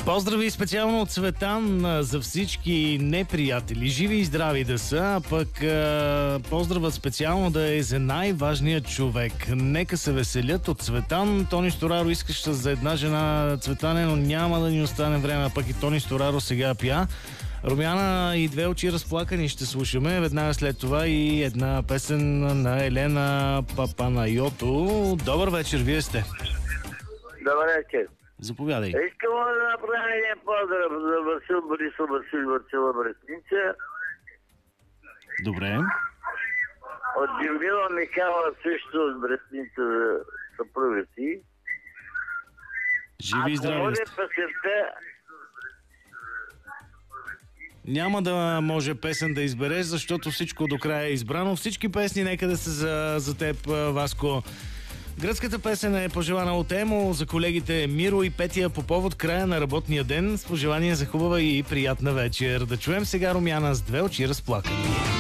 Поздрави специално от Цветан за всички неприятели. Живи и здрави да са, а пък поздравът специално да е за най-важният човек. Нека се веселят от Цветан. Тони Стораро искаш за една жена, Цветане, но няма да ни остане време, а пък и Тони Стораро сега пя. Румяна и две очи разплакани ще слушаме. Веднага след това и една песен на Елена Папанайото. Добър вечер, вие сте. Добър вечер. Заповядай. Искам да направя един поздрав за Васил Борисов, Васила Брестница. Добре. От Джимбила Михайлова също от Брестница за съпруга си. Живи и здрави да сте. Няма да може песен да избереш, защото всичко до края е избрано. Всички песни нека да са за теб, Васко. Гръцката песен е пожелана от Емо за колегите Миро и Петия по повод края на работния ден с пожелание за хубава и приятна вечер. Да чуем сега Румяна с две очи разплакани.